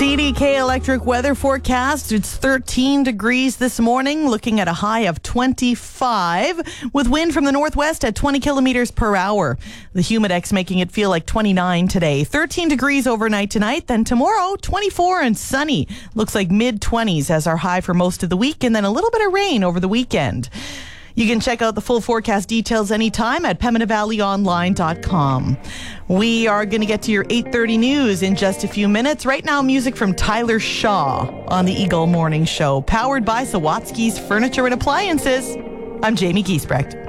CDK Electric weather forecast. It's 13 degrees this morning, looking at a high of 25, with wind from the northwest at 20 kilometers per hour. The Humidex making it feel like 29 today. 13 degrees overnight tonight, then tomorrow 24 and sunny. Looks like mid-20s as our high for most of the week, and then a little bit of rain over the weekend. You can check out the full forecast details anytime at PembinaValleyOnline.com. We are going to get to your 8:30 news in just a few minutes. Right now, music from Tyler Shaw on the Eagle Morning Show, powered by Sawatsky's Furniture and Appliances. I'm Jamie Giesbrecht.